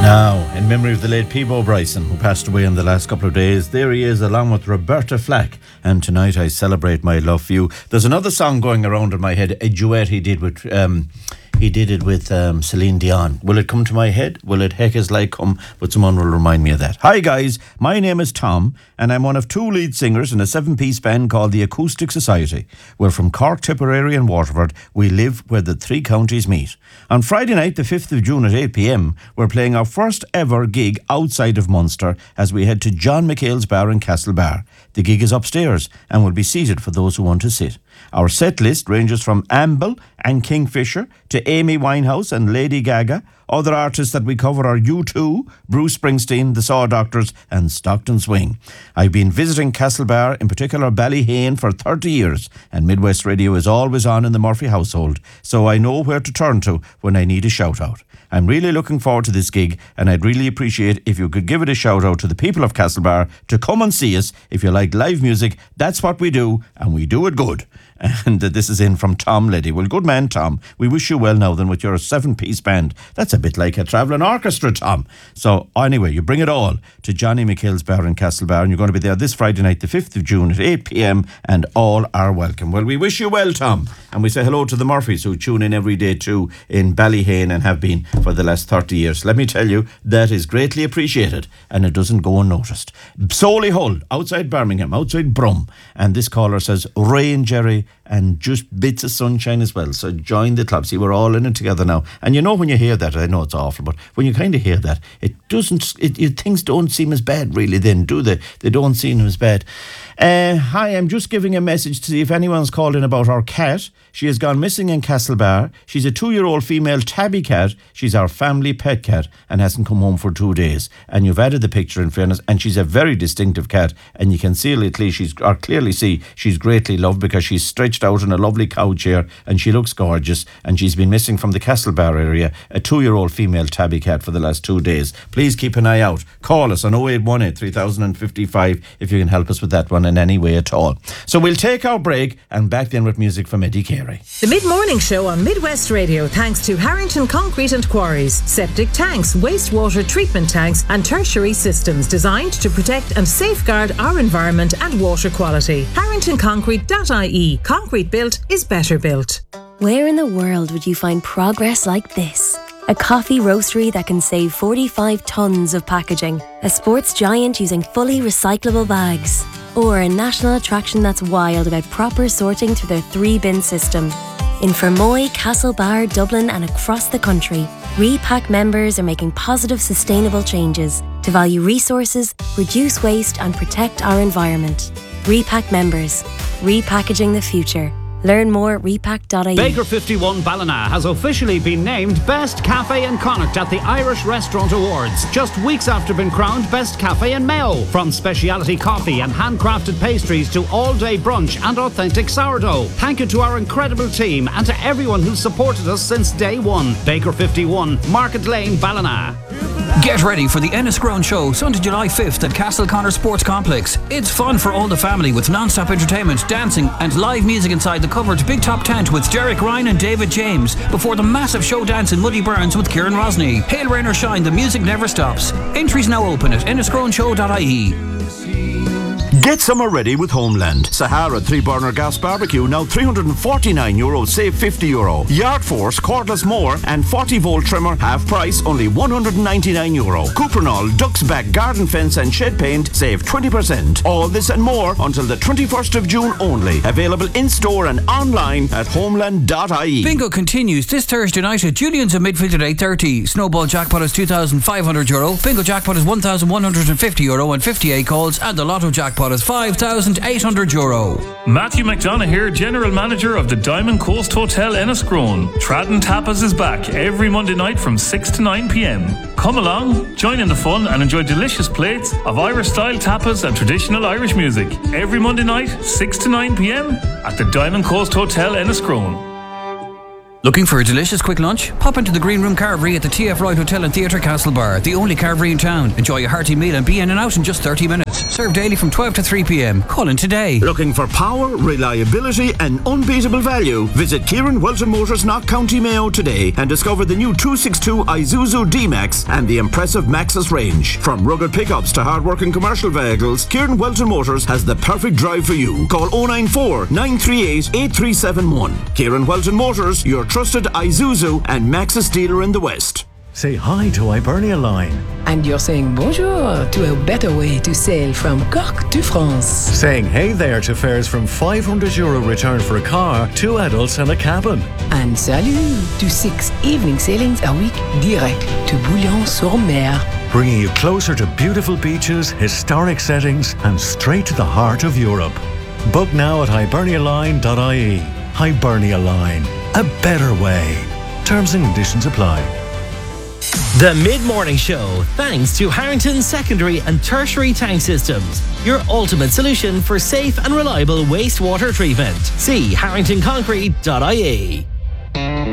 Now, in memory of the late Peebo Bryson, who passed away in the last couple of days, there he is along with Roberta Flack. And tonight I celebrate my love for you. There's another song going around in my head, a duet he did with Celine Dion. Will it come to my head? Will it heck is like come? But someone will remind me of that. Hi guys, my name is Tom and I'm one of two lead singers in a 7-piece band called the Acoustic Society. We're from Cork, Tipperary and Waterford. We live where the three counties meet. On Friday night, the 5th of June at 8pm, we're playing our first ever gig outside of Munster as we head to John McHale's Bar in Castlebar. The gig is upstairs and will be seated for those who want to sit. Our set list ranges from Amble and Kingfisher to Amy Winehouse and Lady Gaga. Other artists that we cover are U2, Bruce Springsteen, The Saw Doctors and Stockton Swing. I've been visiting Castlebar, in particular Ballyhane, for 30 years and Midwest Radio is always on in the Murphy household, so I know where to turn to when I need a shout out. I'm really looking forward to this gig and I'd really appreciate if you could give it a shout out to the people of Castlebar to come and see us. If you like live music, that's what we do and we do it good. And this is in from Tom Leddy. Well, good man, Tom. We wish you well now then with your 7-piece band. That's a bit like a travelling orchestra, Tom. So anyway, you bring it all to Johnny McHale's Bar in Castlebar and you're going to be there this Friday night, the 5th of June at 8pm and all are welcome. Well, we wish you well, Tom. And we say hello to the Murphys who tune in every day too in Ballyhane and have been for the last 30 years. Let me tell you, that is greatly appreciated and it doesn't go unnoticed. Solihull, outside Birmingham, outside Brum. And this caller says, rain, Jerry, and just bits of sunshine as well. So join the club. See, we're all in it together now. And you know when you hear that, I know it's awful, but when you kind of hear that, things don't seem as bad really then, do they? They don't seem as bad. Hi, I'm just giving a message to see if anyone's called in about our cat. She has gone missing in Castlebar. She's a 2-year-old female tabby cat. She's our family pet cat and hasn't come home for 2 days. And you've added the picture in fairness, and she's a very distinctive cat. And you can clearly see she's greatly loved because she's stretched out in a lovely cow chair and she looks gorgeous. And she's been missing from the Castlebar area, a 2-year-old female tabby cat for the last 2 days. Please keep an eye out. Call us on 0818 3055 if you can help us with that one in any way at all. So we'll take our break and back then with music from Eddie Carey. The Mid-Morning Show on Midwest Radio thanks to Harrington Concrete and Quarries. Septic tanks, wastewater treatment tanks and tertiary systems designed to protect and safeguard our environment and water quality. HarringtonConcrete.ie. Concrete built is better built. Where in the world would you find progress like this? A coffee roastery that can save 45 tonnes of packaging. A sports giant using fully recyclable bags. Or a national attraction that's wild about proper sorting through their 3-bin system. In Fermoy, Castlebar, Dublin and across the country, Repack members are making positive, sustainable changes to value resources, reduce waste and protect our environment. Repack members. Repackaging the future. Learn more at repack.ie. Baker 51 Ballina has officially been named Best Cafe in Connacht at the Irish Restaurant Awards, just weeks after being crowned Best Cafe in Mayo. From speciality coffee and handcrafted pastries to all-day brunch and authentic sourdough. Thank you to our incredible team and to everyone who's supported us since day one. Baker 51, Market Lane, Ballina. Get ready for the Enniscrone Show, Sunday, July 5th at Castle Connor Sports Complex. It's fun for all the family with non-stop entertainment, dancing and live music inside the covered Big Top Tent with Derek Ryan and David James before the massive show dance in Muddy Burns with Kieran Rosny. Hail, rain or shine, the music never stops. Entries now open at enniscroneshow.ie. Get summer ready with Homeland. Sahara 3-burner gas barbecue now €349, save €50. Yard Force cordless mower and 40-volt trimmer half price, only €199. Cuprinol Duck's Back garden fence and shed paint, save 20%. All this and more until the 21st of June only. Available in-store and online at homeland.ie. Bingo continues this Thursday night at Julian's at midfield at 8:30. Snowball jackpot is €2,500. Bingo jackpot is €1,150 and 58 calls, and the lotto jackpot is €5,800. Matthew McDonough here, General Manager of the Diamond Coast Hotel Enniscrone. Tradden Tapas is back every Monday night from 6 to 9 p.m. Come along, join in the fun and enjoy delicious plates of Irish-style tapas and traditional Irish music. Every Monday night, 6 to 9 p.m. at the Diamond Coast Hotel Enniscrone. Looking for a delicious quick lunch? Pop into the Green Room Carvery at the TF Lloyd Hotel and Theatre Castlebar, the only carvery in town. Enjoy a hearty meal and be in and out in just 30 minutes. Served daily from 12 to 3 p.m. Call in today. Looking for power, reliability and unbeatable value? Visit Kieran Wilson Motors, Knock County Mayo today and discover the new 262 Isuzu D-Max and the impressive Maxus range. From rugged pickups to hard-working commercial vehicles, Kieran Wilson Motors has the perfect drive for you. Call 094 938 8371. Kieran Wilson Motors, your trusted Isuzu and Maxus dealer in the West. Say hi to Hibernia Line. And you're saying bonjour to a better way to sail from Cork to France. Saying hey there to fares from €500 return for a car, 2 adults and a cabin. And salut to 6 evening sailings a week direct to Bouillon-sur-Mer. Bringing you closer to beautiful beaches, historic settings and straight to the heart of Europe. Book now at hibernialine.ie. Hibernia Line. A better way. Terms and conditions apply. The Mid-Morning Show, thanks to Harrington Secondary and Tertiary Tank Systems, your ultimate solution for safe and reliable wastewater treatment. See harringtonconcrete.ie.